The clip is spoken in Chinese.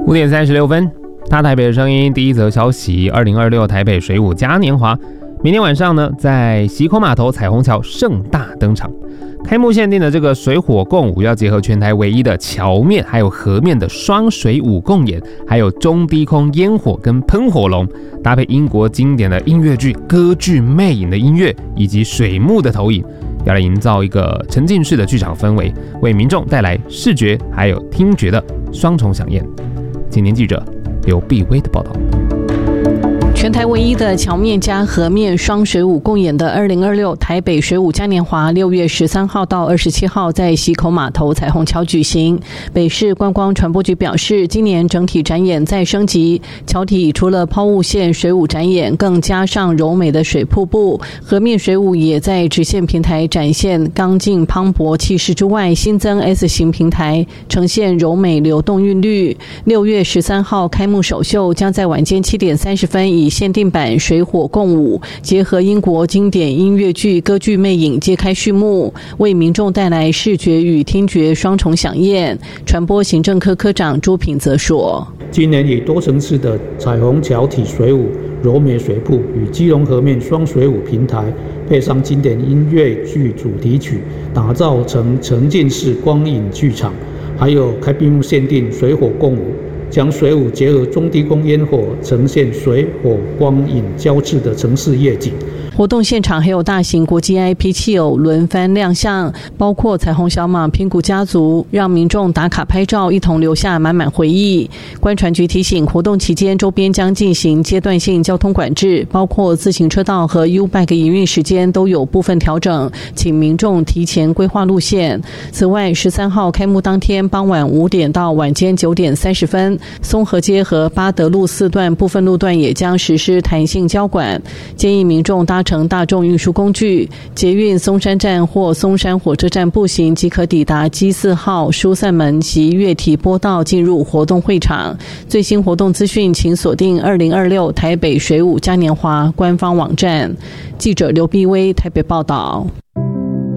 5:36，大台北的声音第一则消息：2026台北水舞嘉年华，明天晚上呢，在溪口码头彩虹桥盛大登场。开幕限定的这个水火共舞，要结合全台唯一的桥面还有河面的双水舞共演，还有中低空烟火跟喷火龙，搭配英国经典的音乐剧歌剧魅影的音乐以及水幕的投影，要来营造一个沉浸式的剧场氛围，为民众带来视觉还有听觉的双重飨宴。青年记者刘碧威的报道。 全台唯一的桥面加河面双水舞共演的2026台北水舞嘉年华，6月13号到27号在溪口码头彩虹桥举行。北市观光传播局表示，今年整体展演再升级，桥体除了抛物线水舞展演，更加上柔美的水瀑布，河面水舞也在直线平台展现刚劲磅礴气势之外，新增 S 型平台，呈现柔美流动韵律。6月13号开幕首秀将在晚间7点30分以限定版水火共舞，结合英国经典音乐剧歌剧魅影揭开序幕，为民众带来视觉与听觉双重飨宴。传播行政科科长朱品则说， 今年以多层次的彩虹桥体水舞、柔美水瀑与基隆河面双水舞平台，配上经典音乐剧主题曲，打造成沉浸式光影剧场，还有开闭幕限定水火共舞，将水舞结合中低空烟火，呈现水火光影交织的城市夜景。 活动现场还有大型国际 IP 企偶轮番亮相，包括彩虹小马、拼谷家族，让民众打卡拍照，一同留下满满回忆。观传局提醒，活动期间周边将进行阶段性交通管制，包括自行车道和 U-Bike 营运时间都有部分调整，请民众提前规划路线。此外，13号开幕当天傍晚5点到晚间9点30分，松河街和八德路4段部分路段也将实施弹性交管，建议民众搭乘大众运输工具，捷运松山站或松山火车站步行即可抵达基4号疏散门及月堤坡道进入活动会场。最新活动资讯请锁定2026台北水舞嘉年华官方网站。记者刘碧威台北报道。